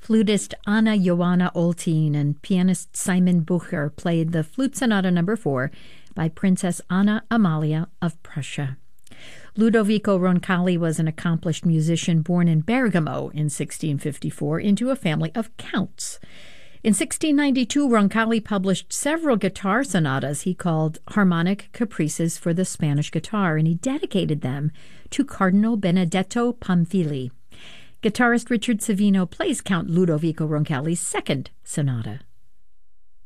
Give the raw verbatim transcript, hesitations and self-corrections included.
Flutist Anna Joanna Oltin and pianist Simon Bucher played the Flute Sonata number four by Princess Anna Amalia of Prussia. Ludovico Roncalli was an accomplished musician born in Bergamo in sixteen fifty-four into a family of counts. In sixteen ninety-two, Roncalli published several guitar sonatas he called Harmonic Caprices for the Spanish Guitar, and he dedicated them to Cardinal Benedetto Pamphili. Guitarist Richard Savino plays Count Ludovico Roncalli's second sonata.